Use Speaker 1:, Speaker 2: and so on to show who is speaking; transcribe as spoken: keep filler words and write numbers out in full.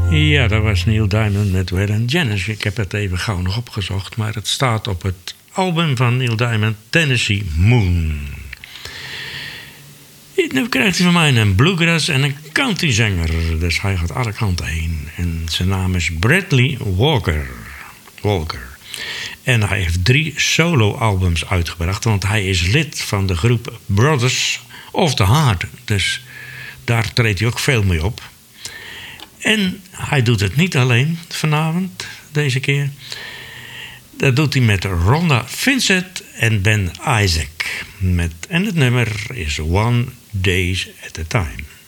Speaker 1: Ja, dat was Neil Diamond met Waylon Jennings. Ik heb het even gauw nog opgezocht, maar het staat op het album van Neil Diamond, Tennessee Moon. Nu krijgt hij van mij een bluegrass en een countryzanger. Dus hij gaat alle kanten heen. En zijn naam is Bradley Walker. Walker. En hij heeft drie solo-albums uitgebracht, want hij is lid van de groep Brothers of the Heart. Dus daar treedt hij ook veel mee op. En hij doet het niet alleen vanavond, deze keer. Dat doet hij met Rhonda Vincent en Ben Isaac. Met, en het nummer is One Day at a Time.